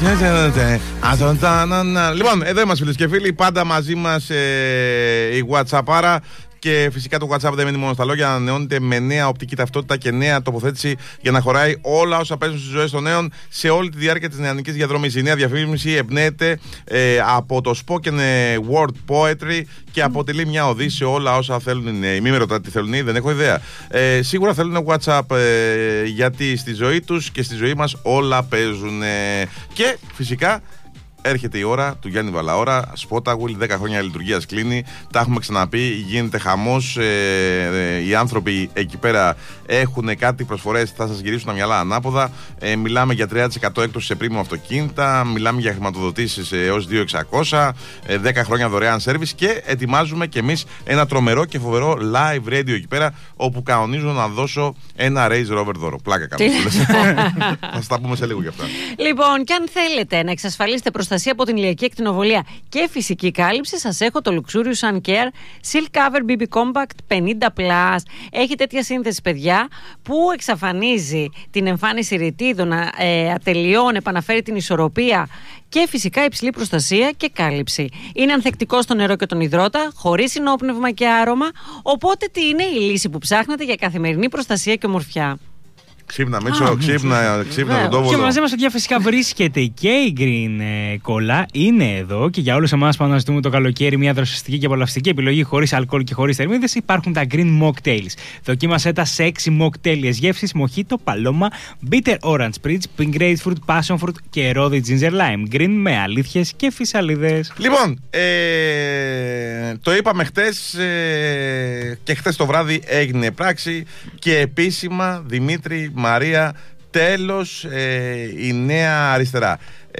Λοιπόν, εδώ είμαστε φίλες και φίλοι. Πάντα μαζί μας η WhatsApp. Και φυσικά το WhatsApp δεν μένει μόνο στα λόγια, ανανεώνεται με νέα οπτική ταυτότητα και νέα τοποθέτηση για να χωράει όλα όσα παίζουν στις ζωές των νέων σε όλη τη διάρκεια της νεανικής διαδρομής. Η νέα διαφήμιση εμπνέεται από το spoken word poetry και αποτελεί μια οδή σε όλα όσα θέλουν οι νέοι. Μην με ρωτάτε τι θέλουν, δεν έχω ιδέα. Σίγουρα θέλουν WhatsApp γιατί στη ζωή τους και στη ζωή μας όλα παίζουν. Και φυσικά έρχεται η ώρα του Γιάννη Βαλαώρα. Spotawheel, 10 χρόνια λειτουργίας κλείνει. Τα έχουμε ξαναπεί, γίνεται χαμός. Οι άνθρωποι εκεί πέρα έχουν κάτι προσφορές, θα σας γυρίσουν τα μυαλά ανάποδα. Μιλάμε για 30% έκπτωση σε premium αυτοκίνητα. Μιλάμε για χρηματοδοτήσεις έως 2.600. 10 χρόνια δωρεάν service. Και ετοιμάζουμε κι εμείς ένα τρομερό και φοβερό live radio εκεί πέρα, όπου κανονίζω να δώσω ένα Range Rover δώρο. Πλάκα κάνω. Θα σας τα πούμε σε λίγο γι' αυτά. Λοιπόν, και αν θέλετε να εξασφαλίσετε προστασία από την ηλιακή εκτινοβολία και φυσική κάλυψη, σας έχω το Luxurious Sun Care Silk Cover BB Compact 50+. Έχει τέτοια σύνθεση, παιδιά, που εξαφανίζει την εμφάνιση ρητίδων, ατελειών, επαναφέρει την ισορροπία και φυσικά υψηλή προστασία και κάλυψη. Είναι ανθεκτικό στο νερό και τον υδρότα, χωρίς ενόπνευμα και άρωμα. Οπότε τι είναι η λύση που ψάχνετε για καθημερινή προστασία και ομορφιά. Ξύπνα, Μίτσο, ξύπνα τον τόπο. Και μαζί μας, παιδιά, φυσικά βρίσκεται και η Green Cola. Είναι εδώ και για όλους εμάς που αναζητούμε το καλοκαίρι μια δροσιστική και απολαυστική επιλογή χωρίς αλκοόλ και χωρίς θερμίδες, υπάρχουν τα Green Mocktails. Δοκίμασέ τα σε 6 mocktails γεύσεις: Mojito, Paloma, Bitter Orange Spritz, Pink Grapefruit, Passion Fruit και Rosy Ginger Lime. Green με αλήθειες και φυσαλίδες. Λοιπόν, το είπαμε χτες και χτες το βράδυ έγινε πράξη και επίσημα, Δημήτρη, Μαρία, τέλος η νέα αριστερά.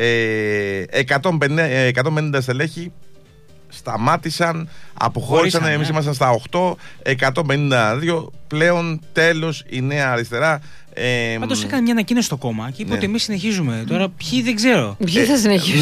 150 στελέχη σταμάτησαν, αποχώρησαν, εμείς ήμασταν στα 8, 152, πλέον τέλος η νέα αριστερά. Πάντως έκανε μια ανακοίνωση στο κόμμα και είπε ότι εμείς συνεχίζουμε. Τώρα ποιοι δεν ξέρω. Ποιοι θα συνεχίσουν.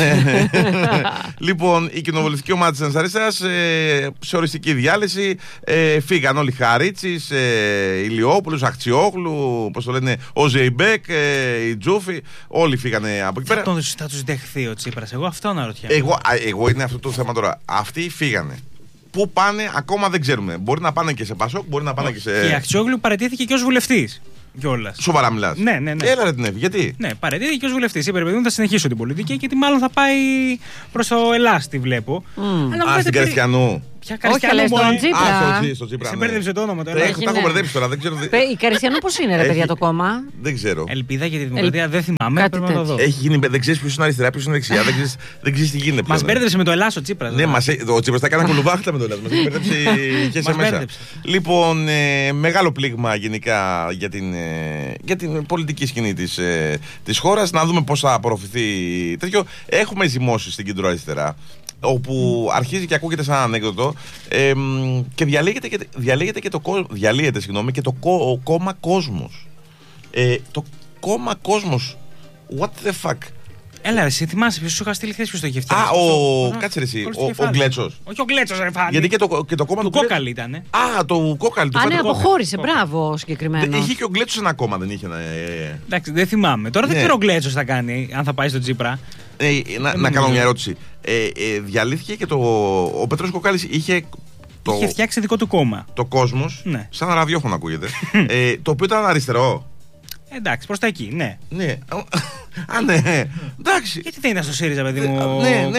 Λοιπόν, η κοινοβουλευτική ομάδα της Νέας Αριστεράς σε οριστική διάλυση φύγαν όλοι. Χαρίτσης, Ηλιόπουλος, Αχτσιόγλου, πώς το λένε, ο Ζεϊμπέκ, η Τζούφη, όλοι φύγανε από εκεί πέρα. Θα τους δεχθεί ο Τσίπρας, εγώ αυτό αναρωτιέμαι. Εγώ είναι αυτό το θέμα τώρα. Αυτοί φύγανε. Πού πάνε, ακόμα δεν ξέρουμε. Μπορεί να πάνε και σε Πασόκ, μπορεί να πάνε και σε. Και η Αχτσιόγλου παραιτήθηκε και ως βουλευτής. Κιόλας. Σοβαρά μιλάς? Ναι. Έλα ρε την Εύη, γιατί? Ναι, παραιτήθηκε και ως βουλευτής. Είπε, παιδί μου, θα συνεχίσω την πολιτική γιατί μάλλον θα πάει προς το Ελλάς, τη βλέπω. Στην Καριστιανού. Όχι, αλλά στον Τσίπρα. Στο Τσίπρα. Σε μπέρδεψε το όνομα τώρα. Τα έχω μπερδέψει τώρα, δεν ξέρω. Η Καριστιανού πώς είναι, ρε παιδιά, το κόμμα? Δεν ξέρω. Ελπίδα για τη Δημοκρατία, δεν θυμάμαι. Πρέπει να το δω. Έχει γίνει, δεν ξέρει ποιο είναι αριστερά, ποιο είναι δεξιά. Δεν ξέρει τι γίνεται. Μας μπέρδεψε με το Ελλάς ο Τσίπρας. Ναι, ο Τσίπρας τα έκανε κολουβάχτα με το Ελλάς. Μας έχει μπερδέψει και σε μέσα. Λοιπόν, μεγάλο πλήγμα γενικά για την πολιτική σκηνή της χώρας. Να δούμε πώς θα απορροφηθεί τέτοιο. Έχουμε ζυμώσει στην κεντροαριστερά, όπου αρχίζει και ακούγεται σαν ανέκδοτο και διαλύεται και το κόμμα Κόσμος. Το κόμμα Κόσμος. What the fuck. Έλα ρε, εσύ θυμάσαι ποιος σου είχα στείλει χθες, ποιος το είχε φτιάξει? Κάτσε ρε εσύ, ο Γκλέτσος. Όχι ο Γκλέτσος ρε φάνη. Γιατί και το κόμμα του Κόκαλη ήτανε. Το Κόκαλη. Ναι, αποχώρησε, μπράβο συγκεκριμένα. Είχε και ο Γκλέτσος ένα κόμμα, δεν είχε? Εντάξει, δεν θυμάμαι. Τώρα δεν ξέρω ο Γκλέτσος θα κάνει, αν θα πάει στο Τσίπρα. Να κάνω μια ερώτηση. Διαλύθηκε και ο Πέτρος Κόκαλης είχε φτιάξει δικό του κόμμα. Το Κόσμος, ναι. Σαν ραδιόφωνο ακούγεται. Το οποίο ήταν αριστερό. Εντάξει, προς τα εκεί, ναι. Ναι. Ναι. Εντάξει. Γιατί δεν ήταν στο ΣΥΡΙΖΑ, παιδί μου?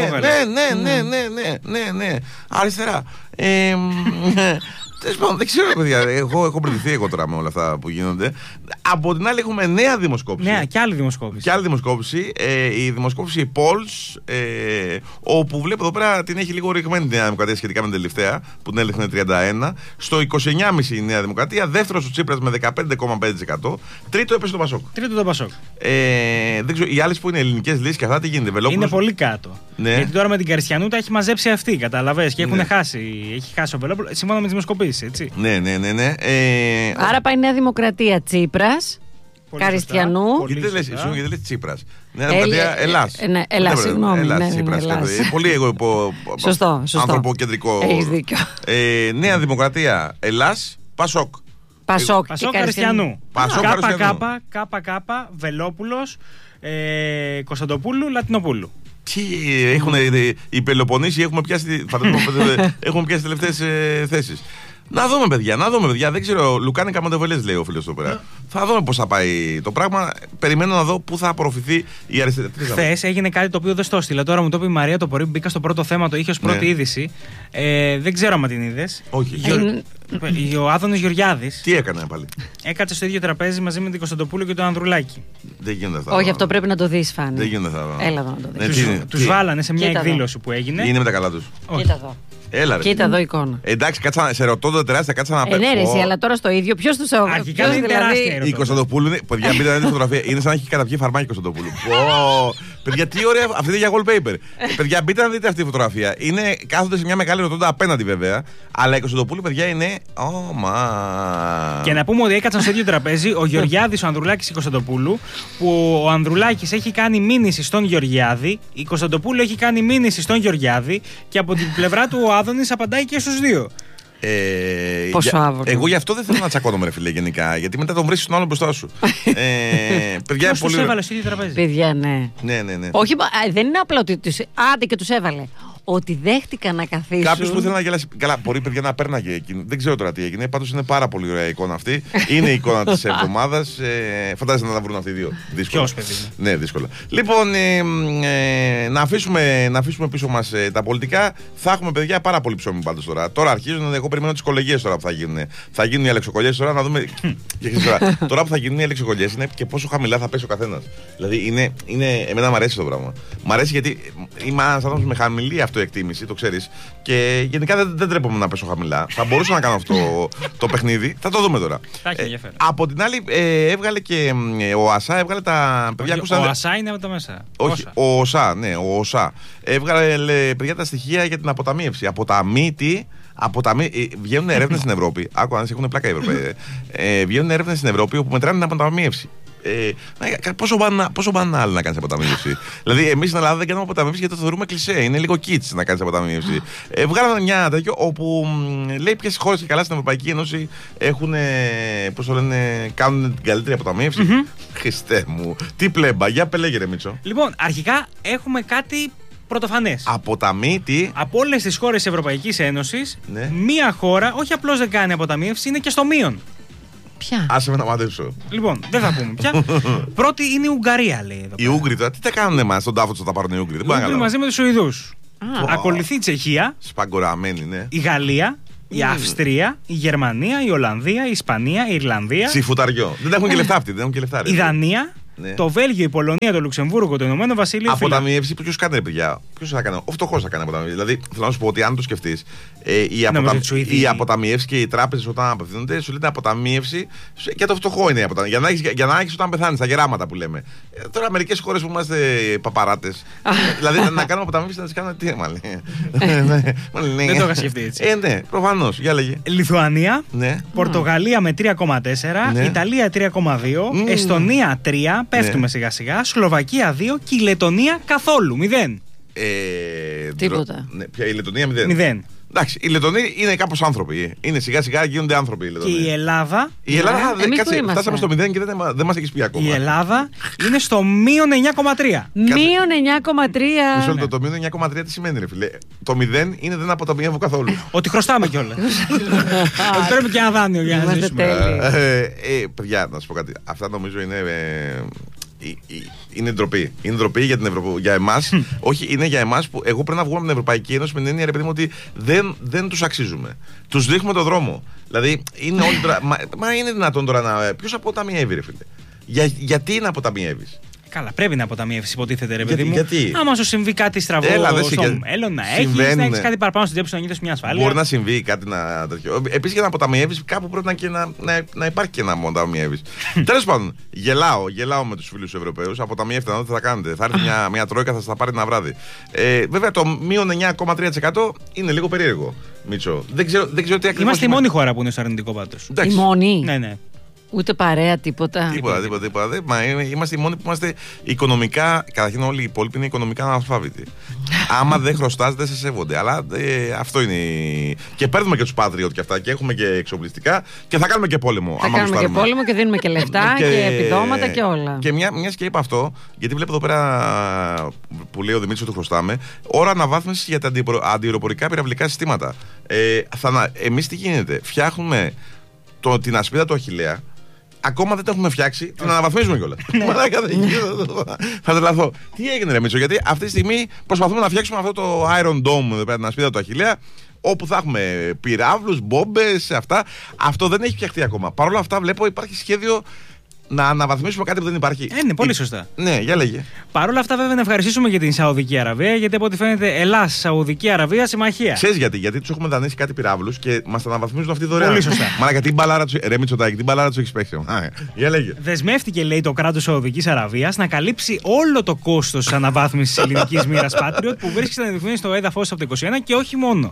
Ναι. Αριστερά. Δεν ξέρω, παιδιά. Έχω μπερδευτεί τώρα με όλα αυτά που γίνονται. Από την άλλη, έχουμε νέα δημοσκόπηση. Ναι, και άλλη δημοσκόπηση. Η δημοσκόπηση Polls, όπου βλέπω εδώ πέρα την έχει λίγο ρηγμένη η Νέα Δημοκρατία σχετικά με την τελευταία, που την έλεγχε 31. Στο 29,5% η Νέα Δημοκρατία. Δεύτερος ο Τσίπρας με 15,5%. Τρίτο έπεσε το Πασόκ. Δεν ξέρω, οι άλλες που είναι ελληνικές λύσεις και αυτά τι γίνεται? Είναι πολύ κάτω. Ναι. Γιατί τώρα με την Καριστιανού τα έχει μαζέψει αυτή, καταλαβες, και έχουν χάσει. Έχει χάσει ο Βελόπουλος, σύμφωνα με τις δημοσκοπήσεις, έτσι. Ναι. Άρα πάει η Νέα Δημοκρατία Τσίπρας, Καριστιανού. Γιατί δεν λες Τσίπρας? Νέα Δημοκρατία Ελλάς. Ελλάς, συγγνώμη. Πολύ ανθρωποκεντρικό. Έχεις δίκιο. Νέα Δημοκρατία Ελλάς, Πασόκ. Πασόκ Καριστιανού. Κάπα. Βελόπουλος, Κωνσταντοπούλου, Λατινοπούλου. Τι έχουν οι Πελοποννήσοι, έχουμε πιάσει τελευταίες θέσεις. Να δούμε, παιδιά. Δεν ξέρω. Λουκάνικα Μοντεβελές, λέει ο φίλος εδώ πέρα. Θα δούμε πώς θα πάει το πράγμα. Περιμένω να δω πού θα απορροφηθεί η αριστερά. Χθες έγινε κάτι το οποίο δεν στο έστειλα. Τώρα μου το είπε η Μαρία το πρωί. Μπήκα στο πρώτο θέμα, το είχε ως πρώτη είδηση. Δεν ξέρω αν την είδες. Όχι. Ο Άδωνης Γεωργιάδης. Τι έκανε πάλι? Έκατσε στο ίδιο τραπέζι μαζί με την Κωνσταντοπούλου και τον Ανδρουλάκη. Δεν γίνονται αυτά. Όχι, αυτό πρέπει να το δεις, Φάνη. Δεν γίνονται αυτά. Έλα εδώ να το δεις. Τους βάλανε σε μια εκδήλωση που έγινε. Είναι με τα καλά τους. Κοίτα εδώ. Έλα, Κοίτα εδώ εικόνα. Εντάξει, σε ρωτώ το τεράστια, κάτσα να παίξω. Ναι, ρε, αλλά τώρα στο ίδιο. Ποιος τους έβγαλε? Αρχικά είναι τεράστια. Η Κωνσταντοπούλου, παιδιά, μπείτε να δείτε φωτογραφία. Είναι σαν να έχει καταπιεί φαρμάκι Κωνσταντοπούλου. Παιδιά, τι ωραία, αυτή είναι για wallpaper. Παιδιά, μπείτε να δείτε αυτή τη φωτογραφία. Κάθονται σε μια μεγάλη ρωτώντα απέναντι βέβαια. Αλλά η Κωνσταντοπούλου, παιδιά, είναι. Και να πούμε ότι έκατσαν στο ίδιο τραπέζι ο Γεωργιάδης, ο Ανδρουλάκης και η Κωνσταντοπούλου. Που ο Ανδρουλάκης έχει κάνει μήνυση στον Γεωργιάδη, η Κωνσταντοπούλου έχει κάνει μήνυση στον Γεωργιάδη και από την πλευρά του ο Άδωνης απαντάει και στους δύο. Πόσο άβολο. Εγώ γι' αυτό δεν θέλω να τσακώνομαι, ρε φίλε, γενικά. Γιατί μετά τον βρίσκει τον άλλον μπροστά σου. Παιδιά, ποιος τους έβαλε στο ίδιο τραπέζι? Παιδιά, ναι. Ναι. Όχι, δεν είναι απλά ότι τους. Άντε και τους έβαλε. Ότι δέχτηκαν να καθίσουν. Κάποιο που ήθελε να γελάσει. Καλά, μπορεί, παιδιά, να πέρναγε εκείνο. Δεν ξέρω τώρα τι έγινε. Πάντως είναι πάρα πολύ ωραία η εικόνα αυτή. Είναι η εικόνα της εβδομάδας. Φαντάζεστε να τα βρουν αυτοί οι δύο. Δύσκολα. Ποιος, παιδί? Ναι, δύσκολα. Λοιπόν, να αφήσουμε πίσω μας τα πολιτικά. Θα έχουμε, παιδιά, πάρα πολύ ψωμί πάντως τώρα. Τώρα αρχίζουν. Εγώ περιμένω τις κολεγίες τώρα που θα γίνουν. Θα γίνουν οι αλεξοκολλιές τώρα να δούμε. Τώρα που θα γίνουν οι αλεξοκολλιές είναι και πόσο χαμηλά θα πέσει ο καθένας. Δηλαδή, εμένα μου αρέσει το πράγμα. Μ' αρέσει γιατί είμαι ένας άνθρωπος με χαμηλή αυτοεκτίμηση, το ξέρεις. Και γενικά δεν τρέπομαι να πέσω χαμηλά. Θα μπορούσα να κάνω αυτό το παιχνίδι. Θα το δούμε τώρα. Από την άλλη, έβγαλε και ο ΑΣΑ, έβγαλε τα παιδιά. Ο ΑΣΑ είναι από τα μέσα. Όχι, ο ΟΣΑ, ναι, ο ΟΣΑ. Έβγαλε, παιδιά, τα στοιχεία για την αποταμίευση. Βγαίνουν έρευνες στην Ευρώπη. Άκου, αν έχουν πλάκα οι Ευρωπαίοι. Βγαίνουν έρευνες στην Ευρώπη όπου μετράνε την αποταμίευση. Πόσο μπανάλ να κάνεις αποταμίευση. Δηλαδή, εμείς στην Ελλάδα δεν κάνουμε αποταμίευση γιατί το θεωρούμε κλισέ. Είναι λίγο kits να κάνεις αποταμίευση. Βγάλαμε μια τέτοιο όπου λέει ποιες χώρες και καλά στην Ευρωπαϊκή Ένωση έχουν. Πώς το λένε, κάνουν την καλύτερη αποταμίευση. Χριστέ μου. Τι πλέμπα, για πελέγε, ρε Μίτσο. Λοιπόν, αρχικά έχουμε κάτι πρωτοφανές. Αποταμίτη. Από όλες τις χώρες της Ευρωπαϊκής Ένωσης, μία χώρα όχι απλώς δεν κάνει αποταμίευση, είναι και στο μείον. Ποια? Άσε με να μαντέψω. Λοιπόν, δεν θα πούμε πια. Πρώτη είναι η Ουγγαρία, λέει εδώ. Οι Ούγγροι τώρα, τι τα κάνουν εμάς στον τάφο του θα πάρουν οι Ούγγροι? Οι Ούγγροι μαζί με τους Σουηδούς. Ακολουθεί η Τσεχία. Σπαγκοραμένη, ναι. Η Γαλλία. Η Αυστρία, η Γερμανία, η Ολλανδία, η Ισπανία, η Ιρλανδία. Τσιφουταριό. Δεν έχουν και λεφτά αυτοί. Η Δανία. Ναι. Το Βέλγιο, η Πολωνία, το Λουξεμβούργο, το Ηνωμένο Βασίλειο. Αποταμίευση, ποιος κάνει, παιδιά? Ποιος θα κάνει? Ο φτωχός θα κάνει αποταμίευση. Δηλαδή, θέλω να σου πω ότι αν το σκεφτείς, η αποταμίευση και οι τράπεζες όταν απευθύνονται, σου λένε αποταμίευση και το φτωχό είναι η αποταμίευση. Για να έχεις όταν πεθάνεις, τα γεράματα που λέμε. Τώρα, μερικές χώρες που είμαστε παπαράτες, δηλαδή να κάνουμε αποταμίευση να τις κάνουμε τι, μάλλον. Δεν το είχα σκεφτεί έτσι. Ναι, προφανώς. Για λέγε. Λιθουανία, Πορτογαλία με 3,4, Ιταλία 3,2, Εστονία 3. Πέφτουμε σιγά σιγά. Σλοβακία 2 και η Λετωνία καθόλου 0. Τίποτα. Η Λετωνία 0. 0. Εντάξει, οι Λετωνοί είναι κάπως άνθρωποι. Είναι σιγά σιγά γίνονται άνθρωποι οι Λετωνοί. Και η Ελλάδα. Η Ελλάδα, κάτσε, φτάσαμε στο 0 και δεν μας έχεις πει ακόμα. Η Ελλάδα είναι στο μείον 9,3. Μείον 9,3. Μισό λεπτό, το μείον 9,3 τι σημαίνει, ρε φίλε? Το 0 είναι δεν αποταμιεύω καθόλου. Ότι χρωστάμε κιόλας. Ότι πρέπει και ένα δάνειο για να ζήσουμε. Παιδιά, να σου πω κάτι. Αυτά νομίζω είναι ντροπή. Είναι ντροπή για εμάς. Όχι, είναι για εμάς που εγώ πρέπει να βγούμε από την Ευρωπαϊκή Ένωση με την έννοια, ρε παιδί μου, ότι δεν τους αξίζουμε. Τους δείχνουμε το δρόμο. Δηλαδή, είναι όλοι τώρα. Μα είναι δυνατόν τώρα να. Ποιος αποταμιεύει, ρε φίλε? Γιατί να αποταμιεύεις? Καλά, πρέπει να αποταμιεύσεις, υποτίθεται, ρε παιδί μου. Γιατί? Άμα σου συμβεί κάτι στραβό στο μέλλον, να έχεις κάτι παραπάνω στην τσέπη σου, να νιώθεις μια ασφάλεια. Μπορεί να συμβεί κάτι τέτοιο. Επίσης, για να αποταμιεύεις, κάπου πρέπει να υπάρχει και να αποταμιεύεις. Τέλος πάντων, γελάω με τους φίλους Ευρωπαίους. Αποταμιεύτε να δείτε τι θα κάνετε. Θα έρθει μια τρόικα, θα σας τα πάρει ένα βράδυ. Βέβαια, το μείον 9,3% είναι λίγο περίεργο, Μίτσο. Δεν ξέρω τι ακριβώς. Είμαστε η μόνη χώρα που είναι στο αρνητικό πάντως. Η μόνη. Ναι. Ούτε παρέα, τίποτα. Τίποτα. Μα είμαστε οι μόνοι που είμαστε οικονομικά. Καταρχήν, όλοι οι υπόλοιποι είναι οικονομικά αναλφάβητοι. Άμα δεν χρωστάς, δεν σε σέβονται. Αλλά αυτό είναι. Και παίρνουμε και τους Patriot και αυτά. Και έχουμε και εξοπλιστικά. Και θα κάνουμε και πόλεμο. Θα κάνουμε και πόλεμο και δίνουμε και λεφτά και επιδόματα και όλα. Και μια και είπα αυτό, γιατί βλέπω εδώ πέρα που λέει ο Δημήτρης ότι χρωστάμε, ώρα αναβάθμισης για τα αντιεροπορικά πυραυλικά συστήματα. Εμείς τι γίνεται, φτιάχνουμε την ασπίδα του Αχιλλέα. Ακόμα δεν το έχουμε φτιάξει, την αναβαθμίζουμε κιόλας. Θα τρελαθώ. Τι έγινε, ρε Μίτσο, γιατί αυτή τη στιγμή προσπαθούμε να φτιάξουμε αυτό το Iron Dome, εδώ πέρα, την ασπίδα του Αχιλλέα, όπου θα έχουμε πυράβλους, μπόμπες, αυτά. Αυτό δεν έχει φτιαχτεί ακόμα. Παρ' όλα αυτά, βλέπω υπάρχει σχέδιο να αναβαθμίσουμε κάτι που δεν υπάρχει. Είναι πολύ σωστά. Ναι, για λέγε. Παρ' όλα αυτά, βέβαια, να ευχαριστήσουμε και την Σαουδική Αραβία, γιατί από ό,τι φαίνεται, Ελλάς-Σαουδική Αραβία συμμαχία. Ξέρεις γιατί τους έχουμε δανείσει κάτι πυράβλους και μας τα αναβαθμίζουν αυτή δωρεάν. Πολύ σωστά. Μα γιατί την μπαλάρα του. Ρε Μητσοτάκη, την μπαλάρα του έχει παίξει. Για λέγε. Δεσμεύτηκε, λέει, το κράτος Σαουδικής Αραβίας να καλύψει όλο το κόστος ελληνικής ελληνικής μοίρας Patriot που βρίσκεται να ρυθμίσει στο έδαφος από το 21 και όχι μόνο.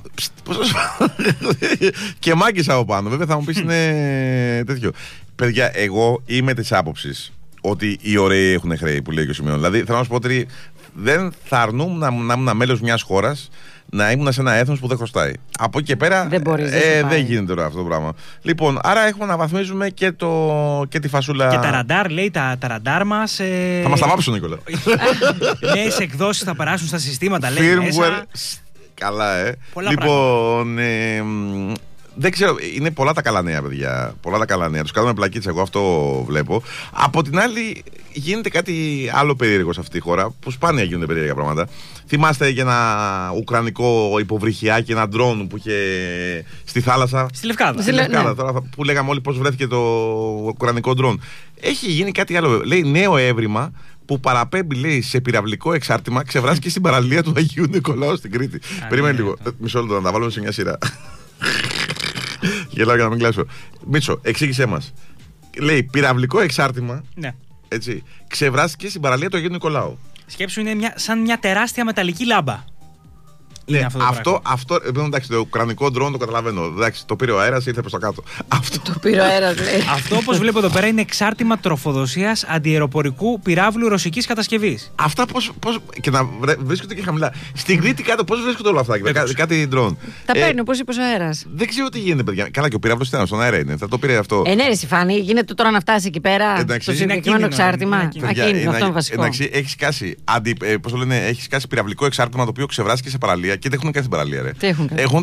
Και μάγκησα από πάνω. Βέβαια θα μου πει είναι τέτοιο. Παιδιά, εγώ είμαι της άποψης ότι οι ωραίοι έχουν χρέη που λέει και ο Σημειών. Δηλαδή, θέλω να σου πω ότι δεν θα αρνούμουν να ήμουν μέλος μιας χώρας, να ήμουν σε ένα έθνος που δεν χρωστάει. Από εκεί και πέρα δεν γίνεται τώρα αυτό το πράγμα. Λοιπόν, άρα έχουμε να βαθμίζουμε και τη φασούλα. Και τα ραντάρ, λέει, τα ραντάρ μας. Θα μας τα βάψουν, Νικόλα. Νέες εκδόσεις θα περάσουν στα συστήματα, λέει. Firmware. Καλά, Λοιπόν. Δεν ξέρω, είναι πολλά τα καλά νέα, παιδιά. Πολλά τα καλά νέα. Τους κάνουμε πλακίτσα, εγώ αυτό βλέπω. Από την άλλη, γίνεται κάτι άλλο περίεργο σε αυτή τη χώρα, που σπάνια γίνονται περίεργα πράγματα. Θυμάστε για ένα ουκρανικό υποβρυχιάκι, ένα ντρόν που είχε στη θάλασσα. Στη Λευκάδα. Στη Λευκάδα, τώρα, που λέγαμε όλοι πώς βρέθηκε το ουκρανικό ντρόν. Έχει γίνει κάτι άλλο. Λέει νέο έβριμα που παραπέμπει, λέει, σε πυραυλικό εξάρτημα, ξεβράσκει στην παραλία του Αγίου Νικολάου στην Κρήτη. Περίμενε λίγο. Μισό λεπτό να τα βάλουμε σε μια σειρά. Γελάω για να μην κλάσω. Μίτσο, εξήγησέ μας. Λέει πυραυλικό εξάρτημα. Ναι. Έτσι, ξεβράστηκε στην παραλία του Αγίου Νικολάου. Σκέψου, είναι σαν μια τεράστια μεταλλική λάμπα. Ναι, αυτό εντάξει, το ουκρανικό ντρόν το καταλαβαίνω. Εντάξει, το πήρε ο αέρας, ήρθε προς τα κάτω. Το πήρε ο αέρας, λέει. Αυτό, όπως βλέπω εδώ πέρα, είναι εξάρτημα τροφοδοσίας αντιεροπορικού πυράβλου ρωσικής κατασκευής. Αυτά πώς. Και να βρίσκονται και χαμηλά. Στην Κρήτη κάτω, πώς βρίσκονται όλα αυτά, κάτι ντρόν. Τα παίρνει, όπως είπε ο αέρας. Δεν ξέρω τι γίνεται, παιδιά. Καλά, και ο πυράβλος ήταν στον αέρα, είναι. Θα το πήρε αυτό. Ναι, ρε Σιφάνη, γίνεται τώρα να φτάσει εκεί πέρα. Το συγκεκριμένο εξάρτημα. Ακίνητο, αυτό είναι βασικό. Εντάξει, έχει σκάσει πυραυλικό εξάρτημα το οποίο ξεβράστηκε σε παραλία. Και δεν έχουν κάνει στην παραλία, ρε. Έχουν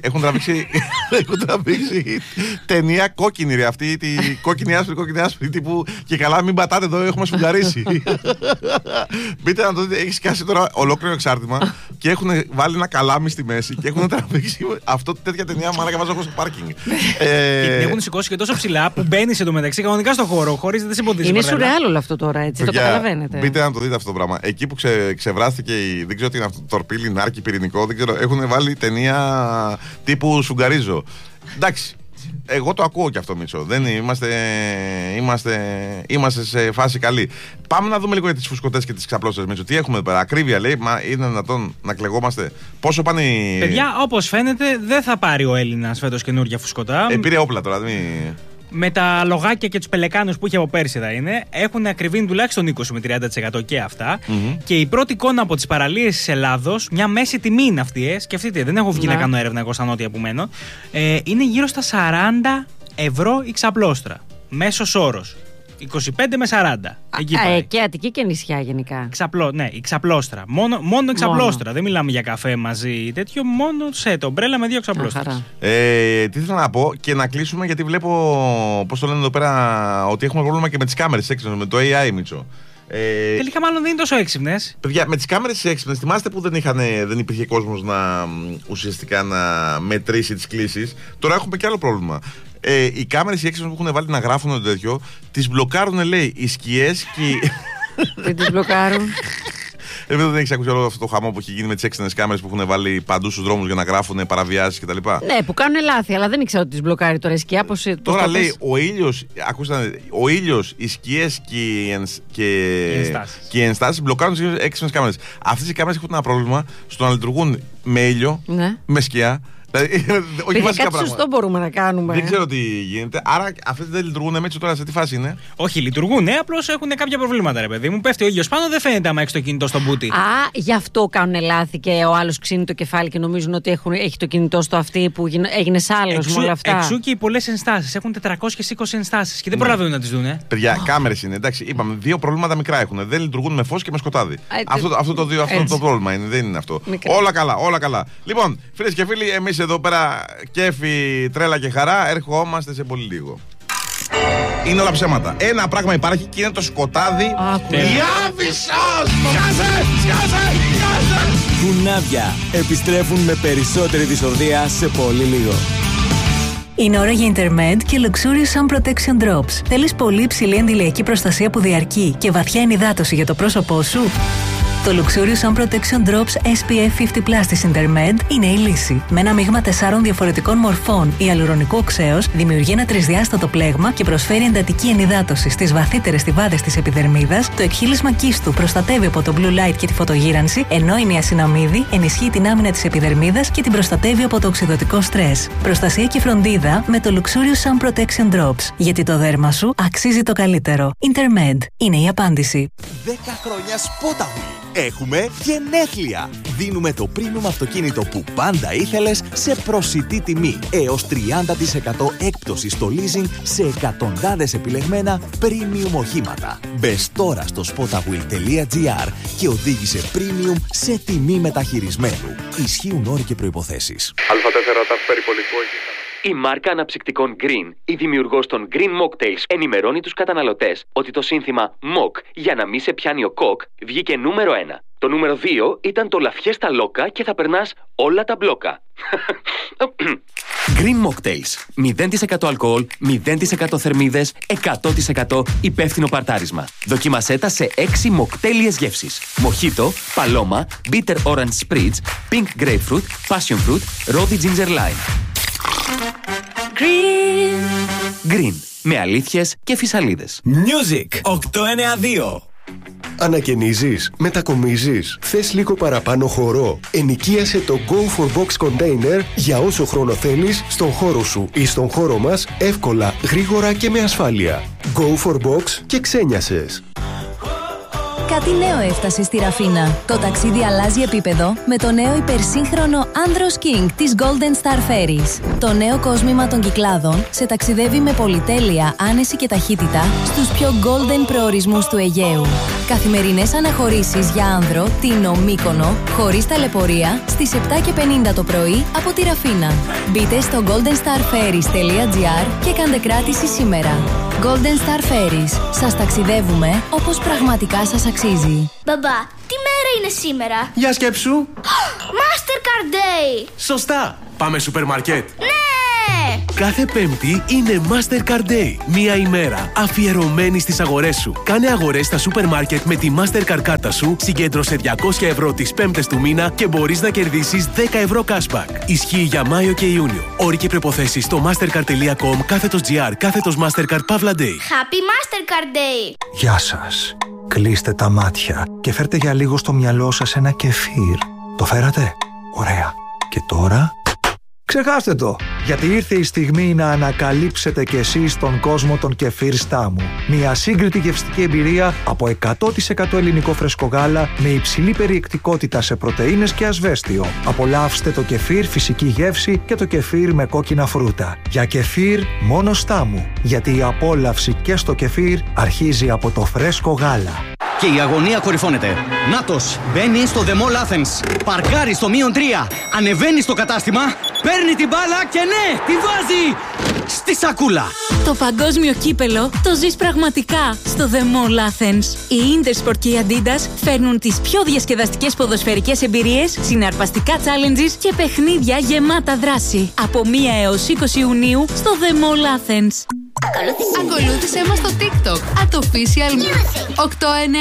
τραβήξει ταινία κόκκινη, ρε. Αυτή τη κόκκινη άσπρη τύπου. Και καλά, μην πατάτε εδώ, έχουμε σφουγγαρίσει. Μπείτε να το δείτε, έχει σκάσει τώρα ολόκληρο εξάρτημα και έχουν βάλει ένα καλάμι στη μέση και έχουν τραβήξει αυτό τέτοια ταινία. Μάνα και βάζω εγώ στο πάρκινγκ. Και την έχουν σηκώσει και τόσο ψηλά που μπαίνει εντωμεταξύ κανονικά στο χώρο, χωρίς να σε εμποδίζει. Είναι σουρεάλ όλο αυτό τώρα, έτσι. Το καταλαβαίνετε. Μπείτε να το δείτε αυτό το πράγμα. Εκεί που ξεβράστηκε, δεν ξέρω τι είναι αυτό, τορπίλι, νάρκι, πυρηνικό. Δεν ξέρω, έχουν βάλει ταινία τύπου σουγκαρίζω. Εντάξει, εγώ το ακούω και αυτό, Μίτσο. Δεν είμαστε σε φάση καλή. Πάμε να δούμε λίγο για τις φουσκωτές και τις ξαπλώστερες, Μίτσο. Τι έχουμε εδώ πέρα. Ακρίβεια, λέει, μα είναι δυνατόν να κλεγόμαστε. Πόσο πάνε οι. Παιδιά, όπως φαίνεται, δεν θα πάρει ο Έλληνας φέτος καινούργια φουσκωτά. Πήρε όπλα τώρα, Με τα λογάκια και τους πελεκάνους που είχε από πέρσι θα είναι, έχουν ακριβήνει τουλάχιστον 20 με 30% και αυτά. Και η πρώτη εικόνα από τις παραλίες της Ελλάδος, μια μέση τιμή είναι αυτή, σκεφτείτε, δεν έχω βγει να κάνω έρευνα εγώ στα νότια που μένω, είναι γύρω στα 40 ευρώ η ξαπλώστρα. Μέσος όρος. 25 με 40. Και Αττική και νησιά γενικά. Ναι, η ξαπλώστρα. Μόνο η ξαπλώστρα. Δεν μιλάμε για καφέ μαζί ή τέτοιο. Μόνο σετ, ομπρέλα με 2 ξαπλώστρες. Τι ήθελα να πω και να κλείσουμε, γιατί βλέπω, πώς το λένε εδώ πέρα, ότι έχουμε πρόβλημα και με τις κάμερες έξυπνες, με το AI, Μίτσο. Τελικά μάλλον δεν είναι τόσο έξυπνες. Παιδιά, με τις κάμερες έξυπνες, θυμάστε που δεν υπήρχε κόσμος ουσιαστικά να μετρήσει τις κλήσεις. Τώρα έχουμε και άλλο πρόβλημα. Οι κάμερες οι έξυπνες που έχουν βάλει να γράφουν το τέτοιο, τις μπλοκάρουν, λέει, οι σκιές και. Δεν τις μπλοκάρουν. Δεν έχεις ακούσει όλο αυτό το χαμό που έχει γίνει με τις έξυπνες κάμερες που έχουν βάλει παντού στους δρόμους για να γράφουν παραβιάσεις κτλ. Ναι, που κάνουν λάθη, αλλά δεν ήξερα ότι τις μπλοκάρει τώρα η σκιά. Τώρα λέει ο ήλιος, ακούστε, ο ήλιος, οι σκιές και οι ενστάσεις μπλοκάρουν τις έξυπνες κάμερες. Αυτές οι κάμερες έχουν ένα πρόβλημα στο να λειτουργούν με ήλιο, με σκιά, Όχι βασικά κάτι σωστό μπορούμε να κάνουμε. Δεν ξέρω τι γίνεται. Άρα αυτές δεν λειτουργούν έτσι τώρα, σε τι φάση είναι? Όχι, λειτουργούν, απλώς έχουν κάποια προβλήματα, ρε παιδί μου. Πέφτει ο ήλιος πάνω, δεν φαίνεται άμα έχει το κινητό στο μπούτι. Γι' αυτό κάνουν λάθη και ο άλλος ξύνει το κεφάλι και νομίζουν ότι έχει το κινητό στο αυτί που έγινε άλλος με όλα αυτά. Εξού και οι πολλές ενστάσεις. Έχουν 420 ενστάσεις και δεν προλαβαίνουν να τις δούνε. Παιδιά, κάμερες είναι. Εντάξει, είπαμε, δύο προβλήματα μικρά έχουν. Δεν λειτουργούν με φως και με σκοτάδι. Αυτό το πρόβλημα είναι, δεν είναι αυτό. Μικρά. Όλα καλά. Λοιπόν, φίλες και φίλοι, εμείς εδώ πέρα κέφι, τρέλα και χαρά, ερχόμαστε σε πολύ λίγο. Είναι όλα ψέματα. Ένα πράγμα υπάρχει και είναι το σκοτάδι. Διάβησος! Σκάσε! Κουνάβια επιστρέφουν με περισσότερη δυσορδία σε πολύ λίγο. Είναι ώρα για Intermed και Luxurious Sun Protection Drops. Θέλεις πολύ υψηλή αντιλιακή προστασία που διαρκεί και βαθιά ενυδάτωση για το πρόσωπό σου? Το Luxurious Sun Protection Drops SPF 50+ της Intermed είναι η λύση. Με ένα μείγμα 4 διαφορετικών μορφών ιαλουρονικού οξέως δημιουργεί ένα τρισδιάστατο πλέγμα και προσφέρει εντατική ενυδάτωση στις βαθύτερες στιβάδες της επιδερμίδας. Το εκχύλισμα κύστου προστατεύει από το blue light και τη φωτογύρανση, ενώ η νιασιναμίδη ενισχύει την άμυνα της επιδερμίδας και την προστατεύει από το οξυδωτικό στρες. Προστασία και φροντίδα με το Luxurious Sun Protection Drops. Γιατί το δέρμα σου αξίζει το καλύτερο. Intermed είναι η απάντηση. 10 χρόνια Spotawheel. Έχουμε γενέθλια! Δίνουμε το premium αυτοκίνητο που πάντα ήθελες σε προσιτή τιμή. Έως 30% έκπτωση στο leasing σε εκατοντάδες επιλεγμένα premium οχήματα. Μπες τώρα στο spotawheel.gr και οδήγησε premium σε τιμή μεταχειρισμένου. Ισχύουν όροι και προϋποθέσεις. Α4 ταφ περιπολικό. Η μάρκα αναψυκτικών Green, η δημιουργός των Green Mocktails, ενημερώνει τους καταναλωτές ότι το σύνθημα Mock για να μην σε πιάνει ο κοκ βγήκε νούμερο 1. Το νούμερο 2 ήταν το Λαφιέστα Λόκα και θα περνάς όλα τα μπλόκα. Green Mocktails. 0% αλκοόλ, 0% θερμίδες, 100% υπεύθυνο παρτάρισμα. Δοκίμασέ τα σε 6 μοκτέλιες γεύσεις. Μοχίτο, παλώμα, bitter orange spritz, pink grapefruit, passion fruit, rosy ginger lime. Green. Με αλήθειες και φυσαλίδες. Music 892. Ανακαινίζεις, μετακομίζεις, θες λίγο παραπάνω χώρο? Ενοικίασε το Go for Box Container για όσο χρόνο θέλεις, στον χώρο σου ή στον χώρο μας, εύκολα, γρήγορα και με ασφάλεια. Go for Box και ξένιασες. Κάτι νέο έφτασε στη Ραφίνα. Το ταξίδι αλλάζει επίπεδο με το νέο υπερσύγχρονο Andros King της Golden Star Ferries. Το νέο κόσμημα των Κυκλάδων σε ταξιδεύει με πολυτέλεια, άνεση και ταχύτητα στους πιο golden προορισμούς του Αιγαίου. Καθημερινές αναχωρήσεις για άνδρο, Τίνο, Μύκονο, χωρίς ταλαιπωρία, στις 7:50 το πρωί από τη Ραφίνα. Μπείτε στο goldenstarferries.gr και κάντε κράτηση σήμερα. Golden Star Ferries. Σας ταξιδεύουμε όπως πραγματικά σας αξίζει. Μπαμπά, τι μέρα είναι σήμερα? Για σκέψου. Mastercard Day! Σωστά. Πάμε σούπερ μάρκετ. Ναι! Κάθε Πέμπτη είναι Mastercard Day. Μία ημέρα αφιερωμένη στις αγορές σου. Κάνε αγορές στα σούπερ μάρκετ με τη Mastercard κάρτα σου, συγκέντρωσε 200 ευρώ τις πέμπτες του μήνα και μπορείς να κερδίσεις 10 ευρώ cashback. Ισχύει για Μάιο και Ιούνιο. Όροι και προϋποθέσεις στο mastercard.com/GR Mastercard Pavla Day. Happy Mastercard Day! Γεια σας. Κλείστε τα μάτια και φέρτε για λίγο στο μυαλό σας ένα κεφίρ. Το φέρατε? Ωραία. Και τώρα... ξεχάστε το, γιατί ήρθε η στιγμή να ανακαλύψετε κι εσείς τον κόσμο των κεφίρ Στάμου. Μια σύγκριτη γευστική εμπειρία από 100% ελληνικό φρεσκογάλα με υψηλή περιεκτικότητα σε πρωτεΐνες και ασβέστιο. Απολαύστε το κεφίρ φυσική γεύση και το κεφίρ με κόκκινα φρούτα. Για κεφίρ μόνο Στάμου, γιατί η απόλαυση και στο κεφίρ αρχίζει από το φρέσκο γάλα. Και η αγωνία κορυφώνεται. Νάτος μπαίνει στο The Mall Athens. Παρκάρει στο -3. Ανεβαίνει στο κατάστημα. Παίρνει την μπάλα και ναι, τη βάζει στη σακούλα. Το παγκόσμιο κύπελο το ζεις πραγματικά στο The Mall Athens. Η Intersport και η Adidas φέρνουν τις πιο διασκεδαστικές ποδοσφαιρικές εμπειρίες, συναρπαστικά challenges και παιχνίδια γεμάτα δράση. Από 1 έως 20 Ιουνίου στο The Mall Athens. Ακολούθησέ μας στο TikTok @official 89.